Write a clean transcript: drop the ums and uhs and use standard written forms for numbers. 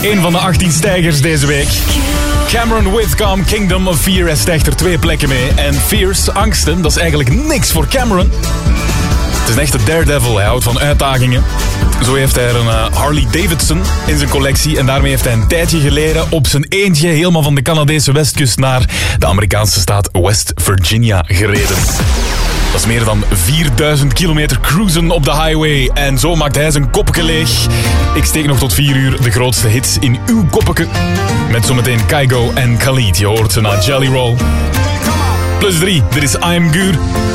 Een van de 18 stijgers deze week. Cameron Whitcomb, Kingdom of Fear, hij stijgt er 2 plekken mee. En Fierce, Angsten, dat is eigenlijk niks voor Cameron. Het is een echte daredevil, hij houdt van uitdagingen. Zo heeft hij een Harley Davidson in zijn collectie. En daarmee heeft hij een tijdje geleden op zijn eentje helemaal van de Canadese westkust naar de Amerikaanse staat West Virginia gereden. Dat is meer dan 4000 kilometer cruisen op de highway. En zo maakt hij zijn koppeke leeg. Ik steek nog tot 4 uur de grootste hits in uw koppeke. Met zometeen Kygo en Khalid. Je hoort ze na Jelly Roll. +3, dit is I'm Good.